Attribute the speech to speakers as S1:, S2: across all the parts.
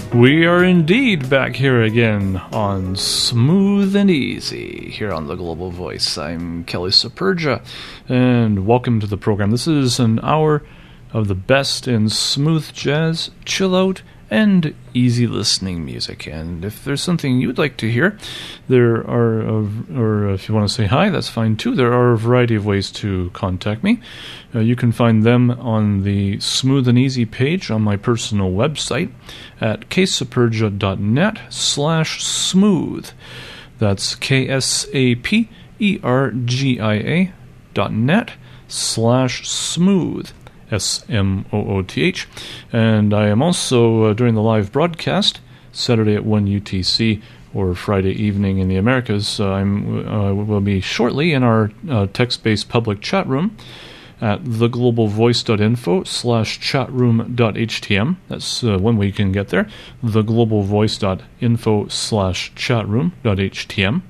S1: We are indeed back here again on Smooth and Easy here on the Global Voice. I'm Kelly Superga, and welcome to the program. This is an hour of the best in smooth jazz, chill out, and easy listening music. And if there's something you'd like to hear, there are, or if you want to say hi, that's fine too. There are a variety of ways to contact me. You can find them on the Smooth and Easy page on my personal website at ksapergia.net/smooth. That's KSAPERGIA.net/smooth. SMOOTH. And I am also, during the live broadcast, Saturday at 1 UTC, or Friday evening in the Americas, will be shortly in our text-based public chat room at theglobalvoice.info/chatroom.htm. That's one way you can get there, theglobalvoice.info/chatroom.htm.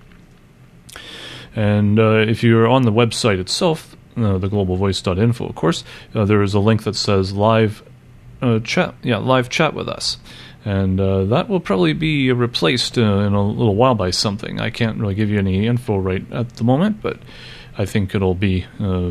S1: And if you're on the website itself, theglobalvoice.info, of course, there is a link that says live chat with us. And that will probably be replaced in a little while by something. I can't really give you any info right at the moment, but I think it'll be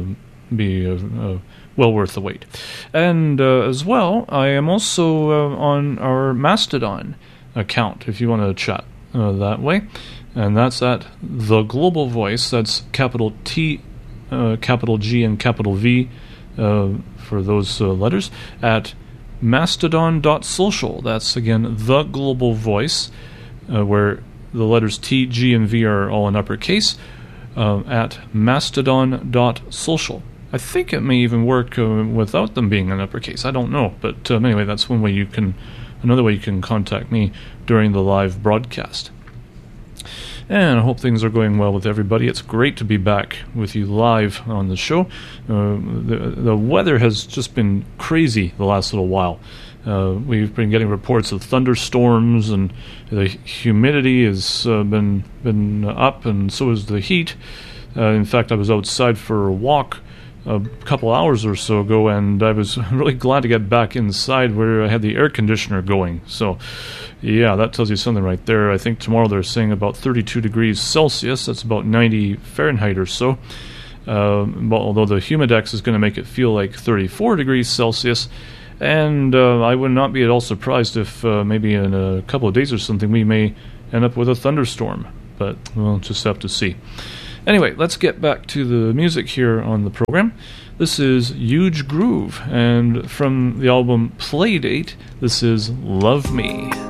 S1: well worth the wait. And as well, I am also on our Mastodon account, if you want to chat that way. And that's at The Global Voice. That's capital T, capital G, and capital V for those letters, at mastodon.social. That's, again, The Global Voice, where the letters T, G, and V are all in uppercase, at mastodon.social. I think it may even work without them being in uppercase. I don't know. But anyway, that's one way another way you can contact me during the live broadcast. And I hope things are going well with everybody. It's great to be back with you live on the show. The weather has just been crazy the last little while. We've been getting reports of thunderstorms, and the humidity has been up, and so is the heat. In fact, I was outside for a walk a couple hours or so ago, and I was really glad to get back inside where I had the air conditioner going. So, yeah, that tells you something right there. I think tomorrow they're saying about 32 degrees Celsius. That's about 90 Fahrenheit or so. Although the humidex is going to make it feel like 34 degrees Celsius. And I would not be at all surprised if maybe in a couple of days or something we may end up with a thunderstorm. But we'll just have to see. Anyway, let's get back to the music here on the program. This is Huge Groove, and from the album Playdate, this is Love Me.